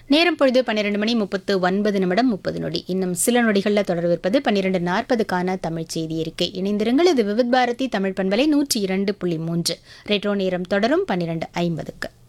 நேரம் பொழுது 12:39 இன்னும் சில நொடிகளில் தொடர்விருப்பது 12:40க்கான தமிழ் செய்தி அறிக்கை. இணைந்திருங்கள். இது விவித் பாரதி தமிழ் பண்பலை 102.3. ரெட்ரோ நேரம் தொடரும் 12:50க்கு.